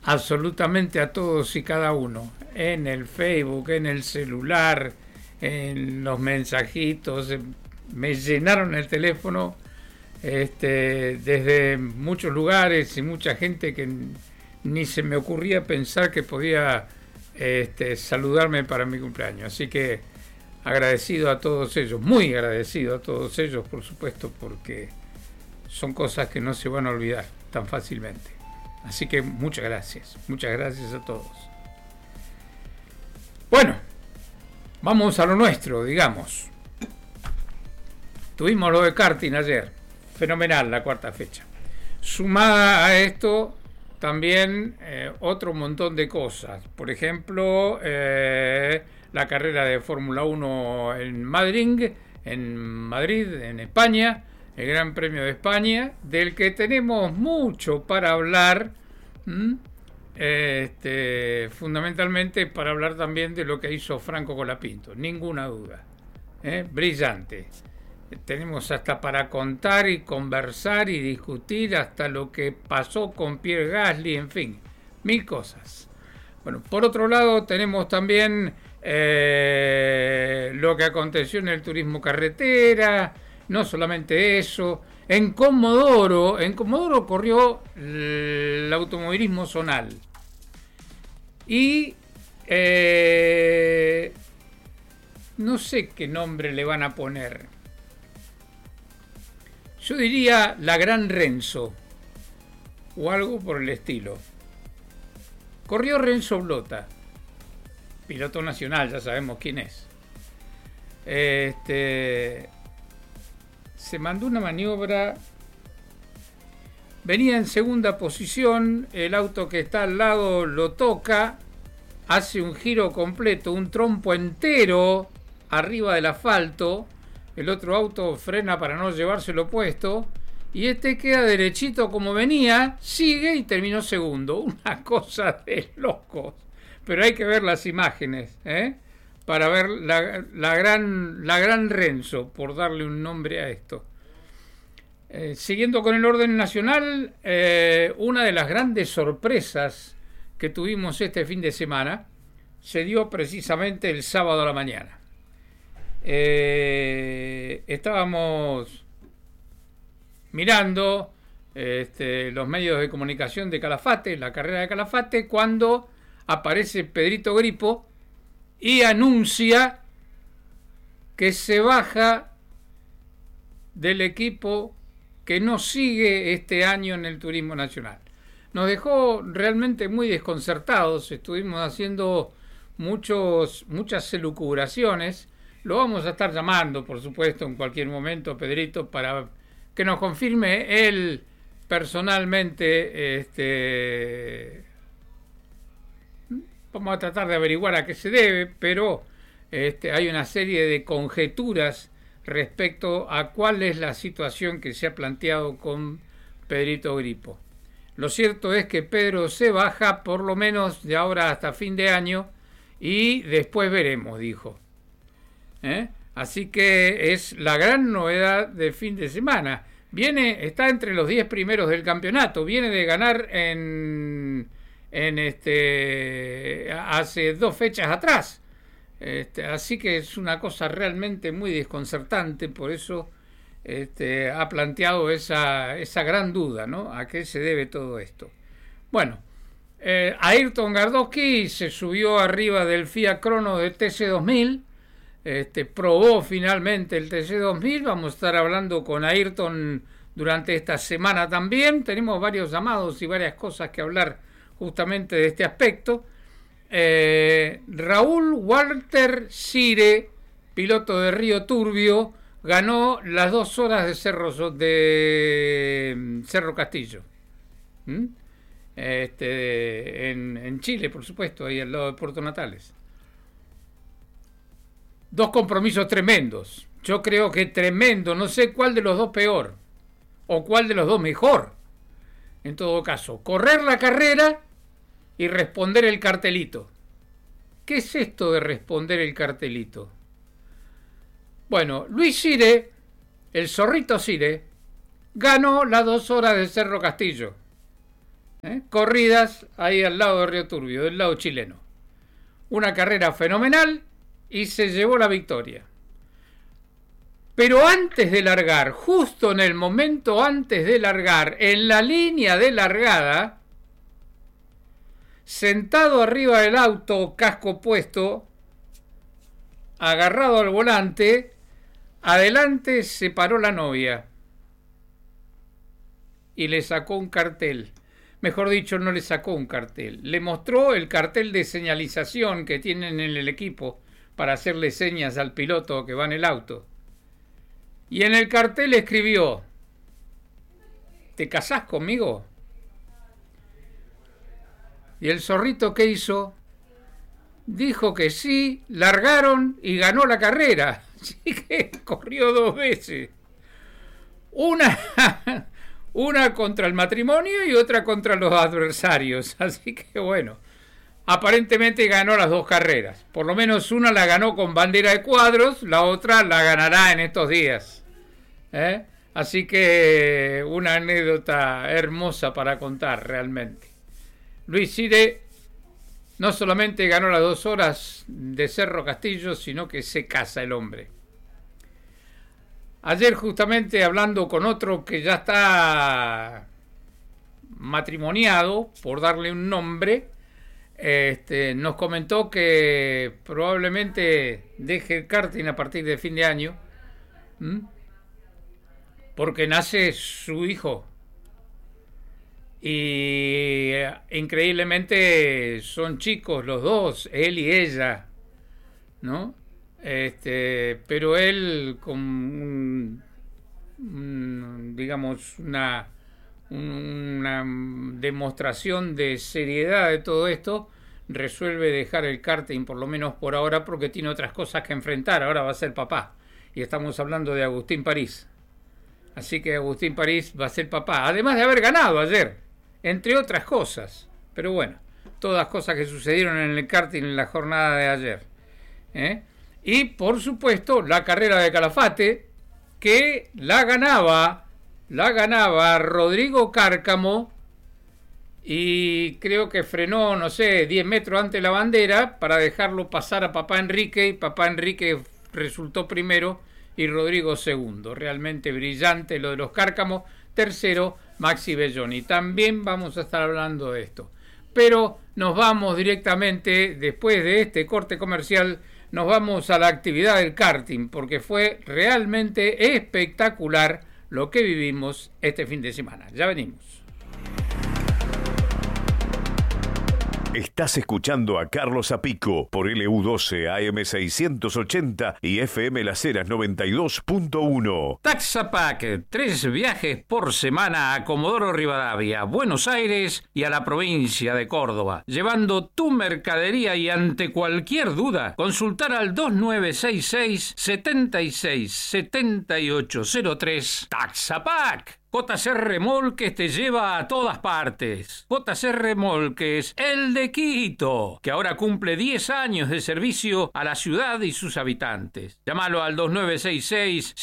absolutamente a todos y cada uno, en el Facebook, en el celular, en los mensajitos, me llenaron el teléfono desde muchos lugares y mucha gente que ni se me ocurría pensar que podía saludarme para mi cumpleaños. Así que agradecido a todos ellos, muy agradecido a todos ellos, por supuesto, porque son cosas que no se van a olvidar tan fácilmente. Así que muchas gracias a todos. Bueno, vamos a lo nuestro, digamos. Tuvimos lo de karting ayer, fenomenal la cuarta fecha. Sumada a esto, también otro montón de cosas. Por ejemplo, la carrera de Fórmula 1 en Madrid, en España, el Gran Premio de España, del que tenemos mucho para hablar, fundamentalmente para hablar también de lo que hizo Franco Colapinto, ninguna duda, brillante. Tenemos hasta para contar y conversar y discutir hasta lo que pasó con Pierre Gasly, en fin, mil cosas. Bueno, por otro lado tenemos también lo que aconteció en el turismo carretera, no solamente eso. En Comodoro corrió el automovilismo zonal y no sé qué nombre le van a poner. Yo diría la Gran Renzo o algo por el estilo. Corrió Renzo Blota, piloto nacional, ya sabemos quién es. Se mandó una maniobra, venía en segunda posición, el auto que está al lado lo toca, hace un giro completo, un trompo entero arriba del asfalto, el otro auto frena para no llevárselo puesto, y queda derechito como venía, sigue y terminó segundo. Una cosa de locos. Pero hay que ver las imágenes, para ver la gran Renzo, por darle un nombre a esto. Siguiendo con el orden nacional, una de las grandes sorpresas que tuvimos este fin de semana se dio precisamente el sábado a la mañana. Estábamos mirando los medios de comunicación de Calafate, la carrera de Calafate, cuando aparece Pedrito Gripo y anuncia que se baja del equipo que no sigue este año en el turismo nacional. Nos dejó realmente muy desconcertados, estuvimos haciendo muchas elucubraciones. Lo vamos a estar llamando, por supuesto, en cualquier momento, Pedrito, para que nos confirme él personalmente. Vamos a tratar de averiguar a qué se debe, pero hay una serie de conjeturas respecto a cuál es la situación que se ha planteado con Pedrito Gripo. Lo cierto es que Pedro se baja por lo menos de ahora hasta fin de año y después veremos, dijo. Así que es la gran novedad de fin de semana. Está entre los 10 primeros del campeonato, viene de ganar hace 2 fechas atrás. Así que es una cosa realmente muy desconcertante, por eso ha planteado esa gran duda, ¿no? ¿A qué se debe todo esto? Bueno, Ayrton Gardowski se subió arriba del Fiat Crono de TC2000, probó finalmente el TC2000, vamos a estar hablando con Ayrton durante esta semana también, tenemos varios llamados y varias cosas que hablar justamente de este aspecto. Raúl Walter Sire, piloto de Río Turbio, ganó las 2 horas de Cerro Castillo, en Chile, por supuesto, ahí al lado de Puerto Natales. 2 compromisos tremendos, yo creo que tremendo, no sé cuál de los dos peor o cuál de los dos mejor. En todo caso, correr la carrera y responder el cartelito. ¿Qué es esto de responder el cartelito? Bueno, Luis Sire, el zorrito Sire, ganó las 2 horas de Cerro Castillo. corridas ahí al lado de Río Turbio, del lado chileno. Una carrera fenomenal y se llevó la victoria. Pero antes de largar, justo en el momento antes de largar, en la línea de largada, sentado arriba del auto, casco puesto, agarrado al volante, adelante se paró la novia y le sacó un cartel. Mejor dicho, no le sacó un cartel, le mostró el cartel de señalización que tienen en el equipo para hacerle señas al piloto que va en el auto. Y en el cartel escribió: ¿te casás conmigo? Y el zorrito, ¿qué hizo? Dijo que sí, largaron y ganó la carrera. Así que corrió 2 veces. Una contra el matrimonio y otra contra los adversarios. Así que bueno, aparentemente ganó las 2 carreras. Por lo menos una la ganó con bandera de cuadros, la otra la ganará en estos días. Así que una anécdota hermosa para contar realmente. Luis Sire no solamente ganó las 2 horas de Cerro Castillo, sino que se casa el hombre. Ayer justamente hablando con otro que ya está matrimoniado, por darle un nombre, nos comentó que probablemente deje el karting a partir de fin de año, porque nace su hijo. Y increíblemente son chicos los dos, él y ella, ¿no? Pero él con digamos una demostración de seriedad de todo esto, resuelve dejar el karting por lo menos por ahora, porque tiene otras cosas que enfrentar. Ahora va a ser papá y estamos hablando de Agustín París. Así que Agustín París va a ser papá, además de haber ganado ayer, entre otras cosas. Pero bueno, todas cosas que sucedieron en el karting en la jornada de ayer. Y por supuesto la carrera de Calafate, que la ganaba Rodrigo Cárcamo, y creo que frenó, no sé, 10 metros antes de la bandera para dejarlo pasar a Papá Enrique, y Papá Enrique resultó primero y Rodrigo segundo. Realmente brillante lo de los Cárcamos. Tercero, Maxi Belloni. También vamos a estar hablando de esto. Pero nos vamos directamente, después de este corte comercial, nos vamos a la actividad del karting, porque fue realmente espectacular lo que vivimos este fin de semana. Ya venimos. Estás escuchando a Carlos Zapico por LU12 AM680 y FM Las Heras 92.1. Taxapac, 3 viajes por semana a Comodoro Rivadavia, Buenos Aires y a la provincia de Córdoba, llevando tu mercadería, y ante cualquier duda, consultar al 2966 76 7803. Taxapac. JC Remolques te lleva a todas partes. JC Remolques, el de Quito, que ahora cumple 10 años de servicio a la ciudad y sus habitantes. Llámalo al 2966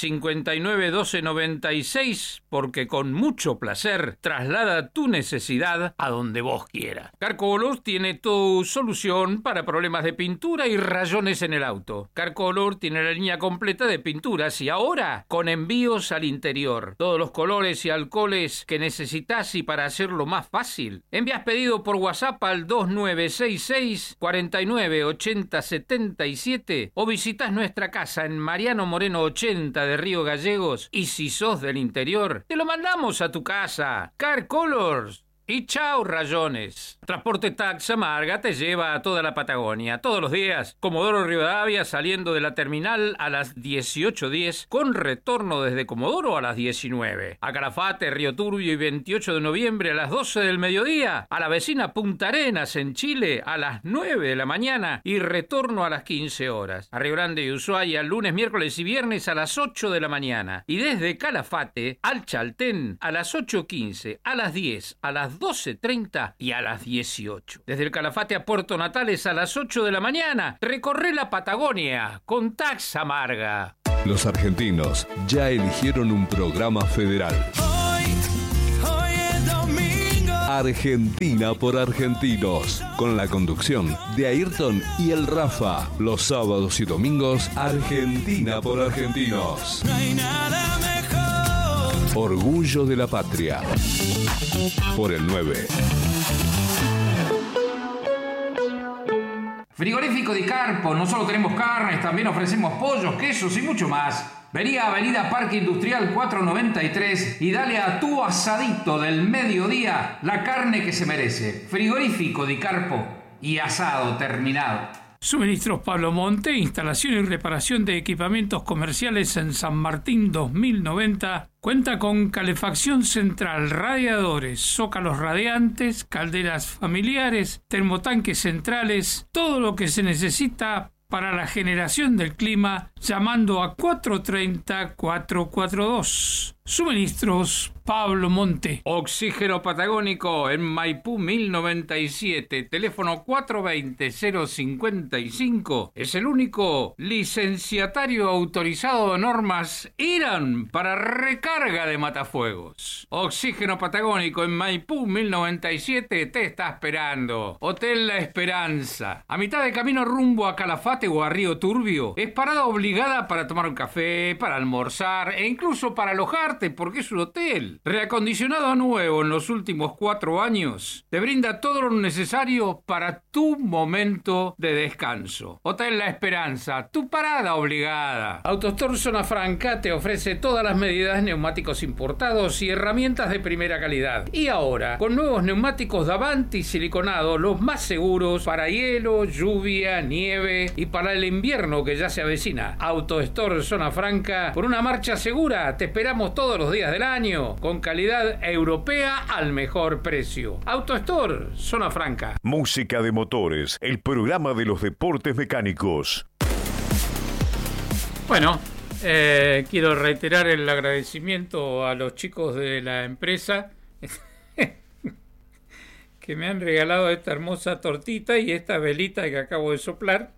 591296, porque con mucho placer traslada tu necesidad a donde vos quieras. Carcolor tiene tu solución para problemas de pintura y rayones en el auto. Carcolor tiene la línea completa de pinturas y ahora con envíos al interior. Todos los colores y alcoholes que necesitas, y para hacerlo más fácil, envías pedido por WhatsApp al 2966 498077 o visitas nuestra casa en Mariano Moreno 80 de Río Gallegos, y si sos del interior, te lo mandamos a tu casa. Car Colors. Y chao rayones. Transporte Taxa Marga te lleva a toda la Patagonia, todos los días. Comodoro Rivadavia, saliendo de la terminal a las 18:10, con retorno desde Comodoro a las 19. A Calafate, Río Turbio y 28 de noviembre a las 12 del mediodía. A la vecina Punta Arenas en Chile a las 9 de la mañana y retorno a las 15 horas. A Río Grande y Ushuaia lunes, miércoles y viernes a las 8 de la mañana. Y desde Calafate al Chaltén a las 8:15, a las 10, a las 12:30 y a las 18. Desde el Calafate a Puerto Natales a las 8 de la mañana. Recorre la Patagonia con Taxa Marga. Los argentinos ya eligieron un programa federal. Hoy es domingo. Argentina por argentinos, con la conducción de Ayrton y el Rafa. Los sábados y domingos, Argentina por argentinos. No hay nada mejor. Orgullo de la patria. Por el 9. Frigorífico Di Carpo, no solo tenemos carnes, también ofrecemos pollos, quesos y mucho más. Vení a Avenida Parque Industrial 493 y dale a tu asadito del mediodía la carne que se merece. Frigorífico Di Carpo y asado terminado. Suministros Pablo Monte, instalación y reparación de equipamientos comerciales en San Martín 2090. Cuenta con calefacción central, radiadores, zócalos radiantes, calderas familiares, termotanques centrales, todo lo que se necesita para la generación del clima, llamando a 430-442. Suministros Pablo Monte. Oxígeno Patagónico en Maipú 1097, teléfono 420-055. Es el único licenciatario autorizado de normas IRAN para recarga de matafuegos. Oxígeno Patagónico en Maipú 1097 te está esperando. Hotel La Esperanza, a mitad de camino rumbo a Calafate o a Río Turbio. Es parada obligada para tomar un café, para almorzar e incluso para alojarte, porque es un hotel. Reacondicionado nuevo en los últimos 4 años, te brinda todo lo necesario para tu momento de descanso. Hotel La Esperanza, tu parada obligada. AutoStore Zona Franca te ofrece todas las medidas, neumáticos importados y herramientas de primera calidad. Y ahora, con nuevos neumáticos Davanti siliconados, los más seguros para hielo, lluvia, nieve y para el invierno que ya se avecina. AutoStore Zona Franca, por una marcha segura, te esperamos todos los días del año, con calidad europea al mejor precio. AutoStore Zona Franca. Música de motores, el programa de los deportes mecánicos. Bueno, quiero reiterar el agradecimiento a los chicos de la empresa que me han regalado esta hermosa tortita y esta velita que acabo de soplar.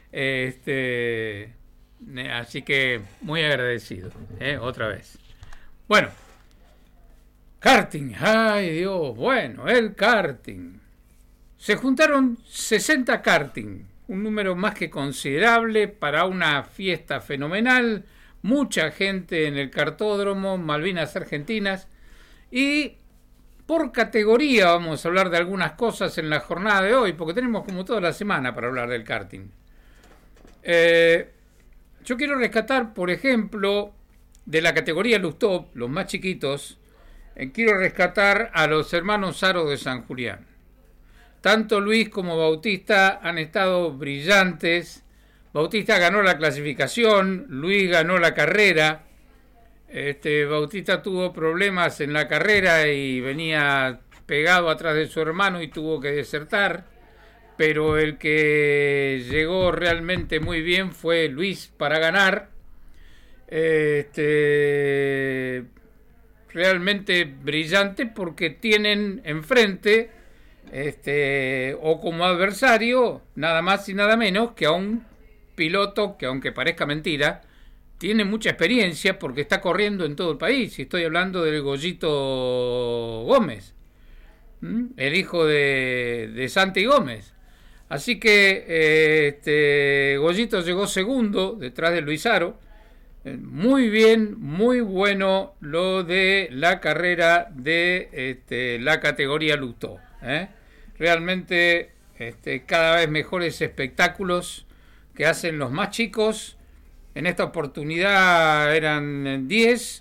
Así que muy agradecido, otra vez. Bueno, karting, ay Dios, bueno, el karting. Se juntaron 60 karting, un número más que considerable para una fiesta fenomenal, mucha gente en el kartódromo, Malvinas Argentinas, y por categoría vamos a hablar de algunas cosas en la jornada de hoy, porque tenemos como toda la semana para hablar del karting. Yo quiero rescatar, por ejemplo, de la categoría Lustop, los más chiquitos, quiero rescatar a los hermanos Aro de San Julián. Tanto Luis como Bautista han estado brillantes. Bautista ganó la clasificación, Luis ganó la carrera. Bautista tuvo problemas en la carrera y venía pegado atrás de su hermano y tuvo que desertar. Pero el que llegó realmente muy bien fue Luis para ganar. Realmente brillante porque tienen enfrente o como adversario nada más y nada menos que a un piloto que, aunque parezca mentira, tiene mucha experiencia porque está corriendo en todo el país, y estoy hablando del Goyito Gómez, el hijo de Santi Gómez. Así que Goyito llegó segundo detrás de Luis Aro. Muy bien, muy bueno lo de la carrera de la categoría Lustó. Realmente cada vez mejores espectáculos que hacen los más chicos. En esta oportunidad eran 10.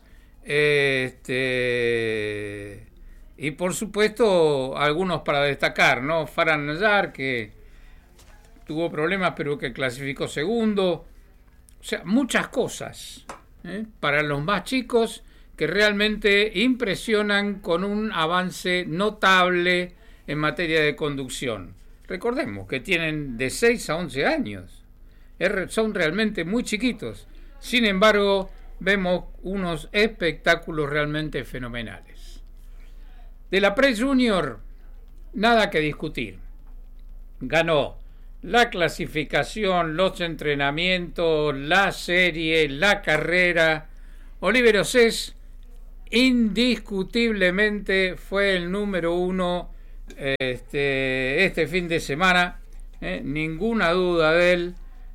Y por supuesto algunos para destacar, ¿no? Farhan Nayar, que tuvo problemas pero que clasificó segundo. O sea, muchas cosas para los más chicos que realmente impresionan con un avance notable en materia de conducción. Recordemos que tienen de 6 a 11 años. Son realmente muy chiquitos. Sin embargo, vemos unos espectáculos realmente fenomenales. De la Press Junior, nada que discutir. Ganó la clasificación, los entrenamientos, la serie, la carrera. Oliver Ossés indiscutiblemente fue el número 1 este fin de semana, ninguna duda de él.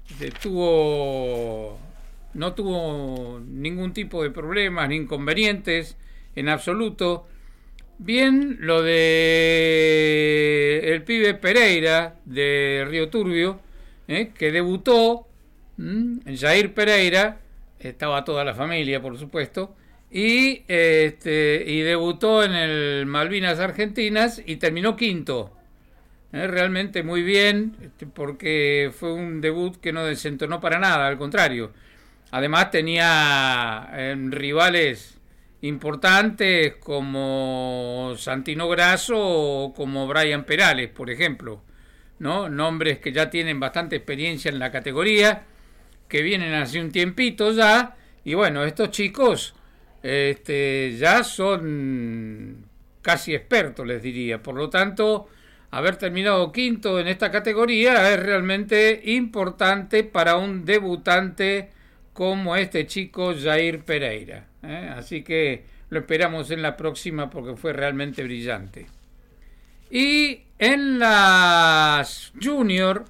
No tuvo ningún tipo de problemas ni inconvenientes en absoluto. Bien lo de el pibe Pereira de Río Turbio, que debutó, Jair Pereira, estaba toda la familia por supuesto, y debutó en el Malvinas Argentinas y terminó quinto. Realmente muy bien, porque fue un debut que no desentonó para nada, al contrario. Además tenía rivales importantes como Santino Grasso o como Brian Perales, por ejemplo, ¿no? Nombres que ya tienen bastante experiencia en la categoría, que vienen hace un tiempito ya, y bueno, estos chicos ya son casi expertos, les diría. Por lo tanto, haber terminado quinto en esta categoría es realmente importante para un debutante como este chico Jair Pereira. Así que lo esperamos en la próxima porque fue realmente brillante. Y en las Junior,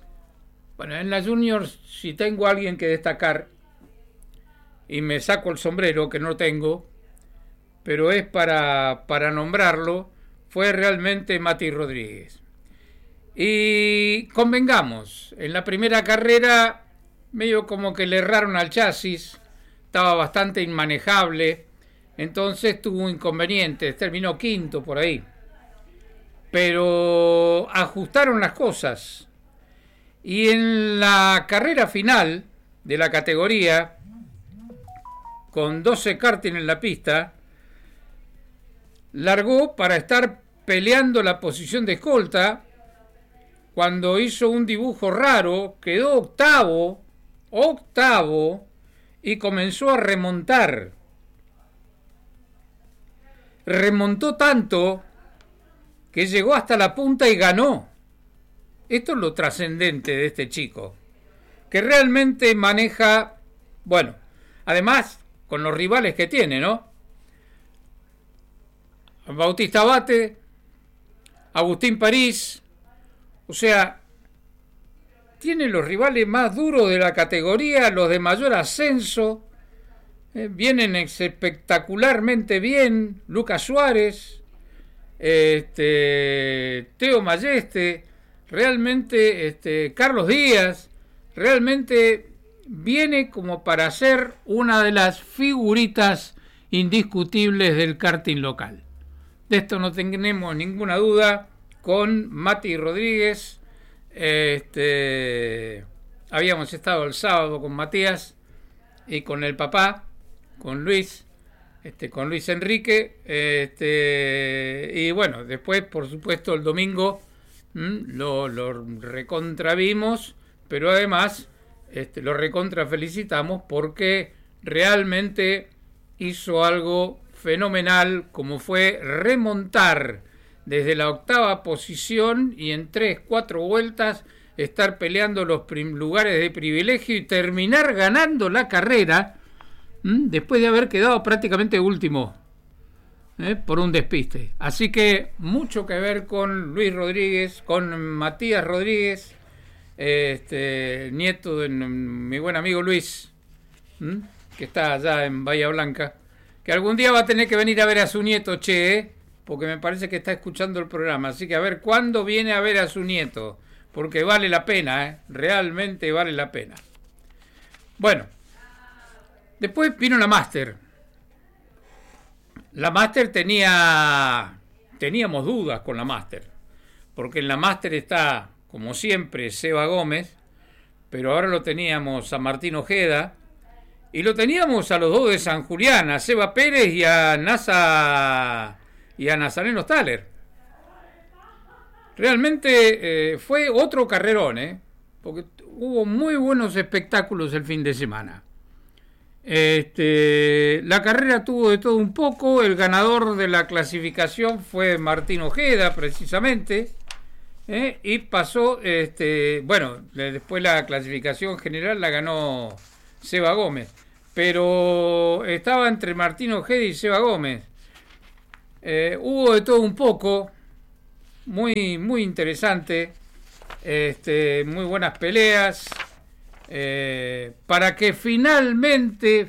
si tengo a alguien que destacar, y me saco el sombrero, que no lo tengo, pero es para nombrarlo, fue realmente Mati Rodríguez. Y convengamos, en la primera carrera medio como que le erraron al chasis, estaba bastante inmanejable, entonces tuvo inconvenientes, terminó quinto por ahí. Pero ajustaron las cosas. Y en la carrera final de la categoría, con 12 karting en la pista, largó para estar peleando la posición de escolta. Cuando hizo un dibujo raro, quedó octavo, y comenzó a remontar. Remontó tanto que llegó hasta la punta y ganó. Esto es lo trascendente de este chico, que realmente maneja, bueno, además con los rivales que tiene, ¿no? Bautista Abate, Agustín París, o sea, tiene los rivales más duros de la categoría, los de mayor ascenso, vienen espectacularmente bien, Lucas Suárez, Teo Mayeste, realmente Carlos Díaz, realmente viene como para ser una de las figuritas indiscutibles del karting local. De esto no tenemos ninguna duda con Mati Rodríguez. Habíamos estado el sábado con Matías y con el papá, con Luis Enrique, y bueno, después por supuesto el domingo lo recontravimos, pero además lo recontra felicitamos porque realmente hizo algo fenomenal, como fue remontar desde la octava posición y en 3-4 vueltas estar peleando los lugares de privilegio y terminar ganando la carrera después de haber quedado prácticamente último por un despiste. Así que mucho que ver con Luis Rodríguez, con Matías Rodríguez, nieto de mi buen amigo Luis, que está allá en Bahía Blanca, que algún día va a tener que venir a ver a su nieto, porque me parece que está escuchando el programa. Así que a ver cuándo viene a ver a su nieto, porque vale la pena, realmente vale la pena. Bueno, después vino la Master. La Master teníamos dudas con la Master, porque en la Master está, como siempre, Seba Gómez, pero ahora lo teníamos a Martín Ojeda, y lo teníamos a los dos de San Julián, a Seba Pérez y a Nazareno Staller. Realmente fue otro carrerón, porque hubo muy buenos espectáculos el fin de semana. La carrera tuvo de todo un poco. El ganador de la clasificación fue Martín Ojeda, precisamente, y pasó, bueno, después la clasificación general la ganó Seba Gómez, pero estaba entre Martín Ojeda y Seba Gómez. Hubo de todo un poco, muy, muy interesante, muy buenas peleas, para que finalmente,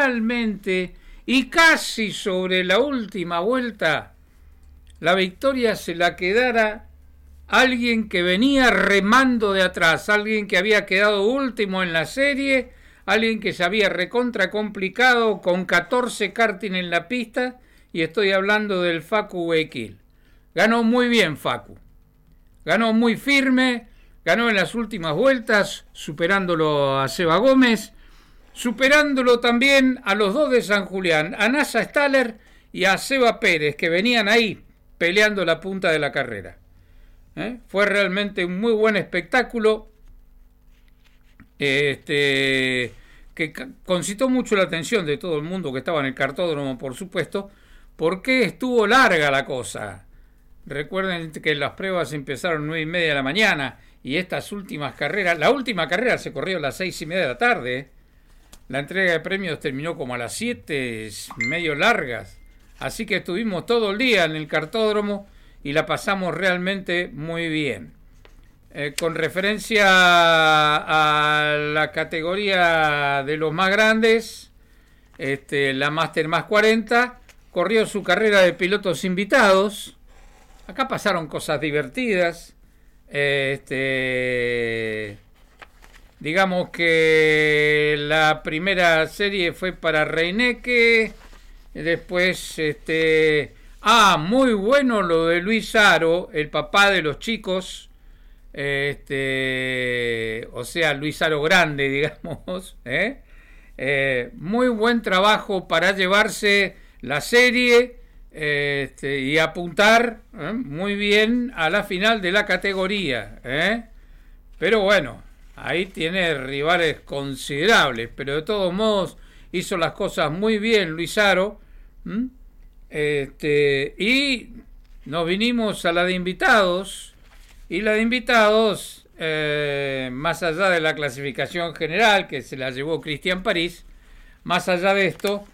y casi sobre la última vuelta, la victoria se la quedara alguien que venía remando de atrás, alguien que había quedado último en la serie, alguien que se había recontra complicado con 14 karting en la pista, y estoy hablando del Facu Guayaquil. Ganó muy bien Facu, ganó muy firme, ganó en las últimas vueltas, superándolo a Seba Gómez, superándolo también a los dos de San Julián, a Nasa Staller y a Seba Pérez, que venían ahí peleando la punta de la carrera. Fue realmente un muy buen espectáculo, que concitó mucho la atención de todo el mundo que estaba en el cartódromo, por supuesto, porque estuvo larga la cosa. Recuerden que las pruebas empezaron 9:30 de la mañana y estas últimas carreras, la última carrera se corrió a las 6:30 de la tarde. La entrega de premios terminó como a las 7, medio largas. Así que estuvimos todo el día en el cartódromo y la pasamos realmente muy bien. Con referencia a la categoría de los más grandes, la Master más 40, corrió su carrera de pilotos invitados. Acá pasaron cosas divertidas. Digamos que la primera serie fue para Reineque. Después, muy bueno lo de Luis Aro, el papá de los chicos. O sea, Luis Aro grande, digamos. Muy buen trabajo para llevarse la serie. Y apuntar muy bien a la final de la categoría, pero bueno, ahí tiene rivales considerables, pero de todos modos hizo las cosas muy bien Luis Aro. Y nos vinimos a la de invitados, y la de invitados, más allá de la clasificación general que se la llevó Cristian París, más allá de esto,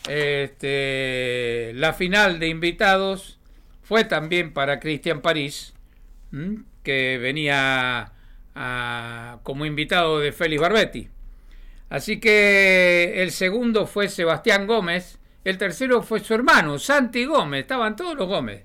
la final de invitados fue también para Cristian París, que venía como invitado de Félix Barbetti. Así que el segundo fue Sebastián Gómez, el tercero fue su hermano Santi Gómez, estaban todos los Gómez.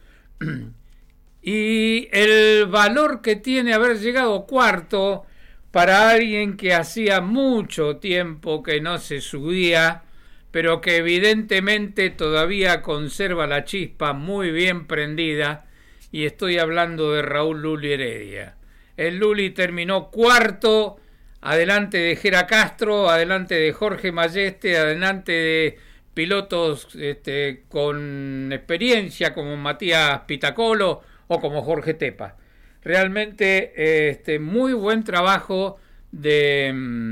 Y el valor que tiene haber llegado cuarto para alguien que hacía mucho tiempo que no se subía, pero que evidentemente todavía conserva la chispa muy bien prendida, y estoy hablando de Raúl Luli Heredia. El Luli terminó cuarto, adelante de Jera Castro, adelante de Jorge Mayeste, adelante de pilotos con experiencia como Matías Pitacolo o como Jorge Tepa. Realmente muy buen trabajo de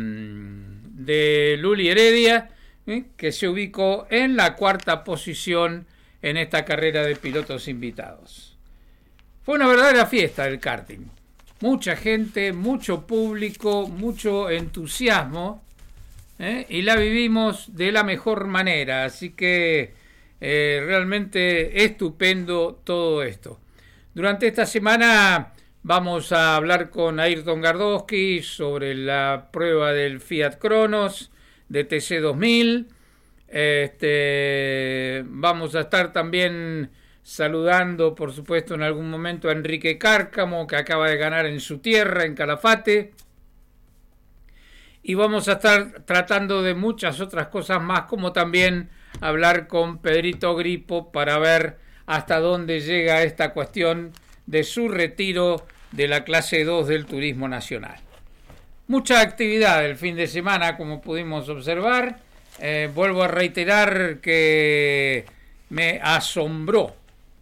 Luli Heredia, que se ubicó en la cuarta posición en esta carrera de pilotos invitados. Fue una verdadera fiesta el karting. Mucha gente, mucho público, mucho entusiasmo, y la vivimos de la mejor manera. Así que realmente estupendo todo esto. Durante esta semana vamos a hablar con Ayrton Gardowski sobre la prueba del Fiat Cronos de TC2000. Vamos a estar también saludando, por supuesto, en algún momento a Enrique Cárcamo, que acaba de ganar en su tierra, en Calafate. Y vamos a estar tratando de muchas otras cosas más, como también hablar con Pedrito Gripo para ver hasta dónde llega esta cuestión de su retiro de la clase 2 del turismo nacional. Mucha actividad el fin de semana, como pudimos observar. Vuelvo a reiterar que me asombró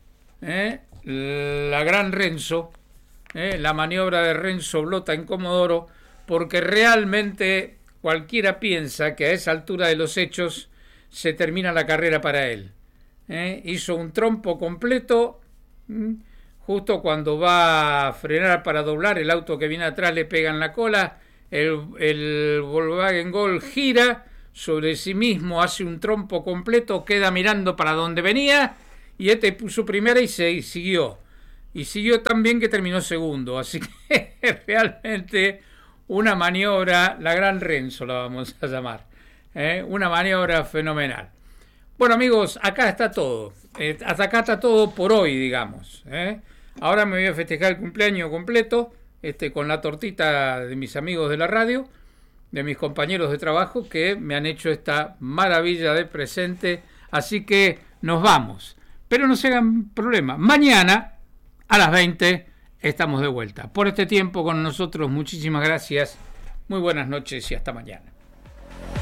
la gran Renzo, la maniobra de Renzo Blota en Comodoro, porque realmente cualquiera piensa que a esa altura de los hechos se termina la carrera para él. Hizo un trompo completo, justo cuando va a frenar para doblar, el auto que viene atrás le pega en la cola, el Volkswagen Gol gira sobre sí mismo, hace un trompo completo, queda mirando para donde venía y este puso primera y siguió. Y siguió tan bien que terminó segundo. Así que realmente una maniobra, la Gran Renzo la vamos a llamar. Una maniobra fenomenal. Bueno, amigos, acá está todo. Hasta acá está todo por hoy, digamos. Ahora me voy a festejar el cumpleaños completo con la tortita de mis amigos de la radio, de mis compañeros de trabajo que me han hecho esta maravilla de presente. Así que nos vamos. Pero no se hagan problema. Mañana a las 20 estamos de vuelta. Por este tiempo con nosotros, muchísimas gracias. Muy buenas noches y hasta mañana.